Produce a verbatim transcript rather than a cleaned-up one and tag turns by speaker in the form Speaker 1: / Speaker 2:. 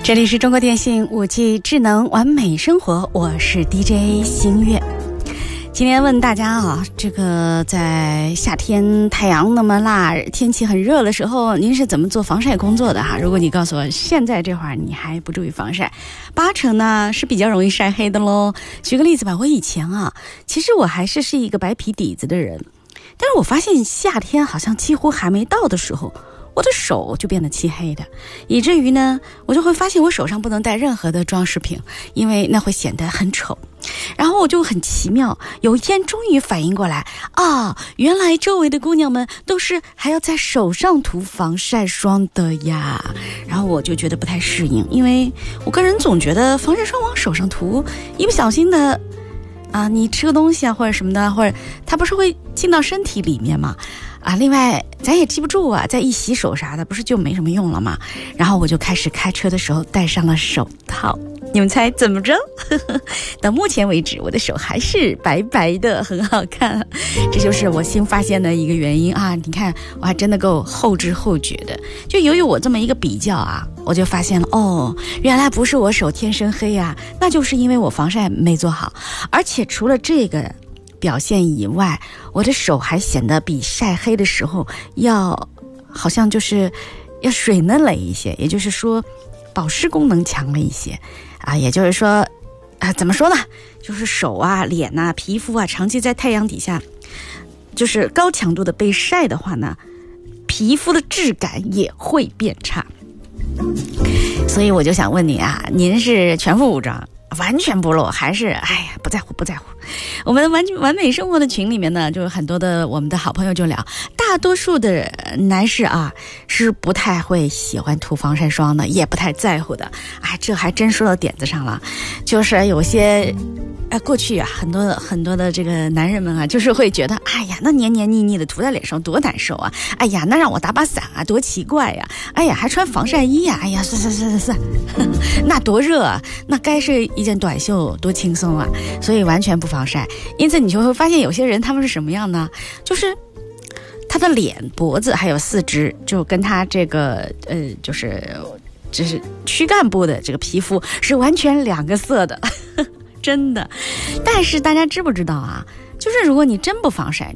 Speaker 1: 这里是中国电信五 G 智能完美生活，我是 D J 星月。今天问大家啊，这个在夏天太阳那么辣，天气很热的时候，您是怎么做防晒工作的哈？如果你告诉我现在这会儿你还不注意防晒，八成呢是比较容易晒黑的咯。举个例子吧，我以前啊，其实我还是是一个白皮底子的人，但是我发现夏天好像几乎还没到的时候，我的手就变得漆黑的，以至于呢，我就会发现我手上不能带任何的装饰品，因为那会显得很丑。然后我就很奇妙，有一天终于反应过来啊，原来周围的姑娘们都是还要在手上涂防晒霜的呀。然后我就觉得不太适应，因为我个人总觉得防晒霜往手上涂，一不小心的啊，你吃个东西啊或者什么的，或者它不是会进到身体里面吗？啊，另外咱也记不住啊，再一洗手啥的，不是就没什么用了吗？然后我就开始开车的时候戴上了手套，你们猜怎么着？到目前为止，我的手还是白白的，很好看。这就是我新发现的一个原因啊！你看，我还真的够后知后觉的。就由于我这么一个比较啊，我就发现了哦，原来不是我手天生黑啊，那就是因为我防晒没做好。而且除了这个表现以外，我的手还显得比晒黑的时候要好像就是要水嫩了一些，也就是说保湿功能强了一些啊，也就是说啊，怎么说呢，就是手啊脸啊皮肤啊长期在太阳底下就是高强度的被晒的话呢，皮肤的质感也会变差。所以我就想问你啊，您是全副武装完全不露，还是哎呀不在乎不在乎？我们完完美生活的群里面呢，就是很多的我们的好朋友就聊，大多数的男士啊是不太会喜欢涂防晒霜的，也不太在乎的。哎，这还真说到点子上了，就是有些哎，过去啊，很多很多的这个男人们啊，就是会觉得，哎呀，那黏黏腻腻的涂在脸上多难受啊！哎呀，那让我打把伞啊，多奇怪呀！哎呀，还穿防晒衣呀！哎呀，算算算算算，那多热啊！那该是一件短袖多轻松啊！所以完全不防晒。因此你就会发现，有些人他们是什么样呢？就是他的脸、脖子还有四肢，就跟他这个呃，就是就是躯干部的这个皮肤是完全两个色的。真的，但是大家知不知道啊？就是如果你真不防晒，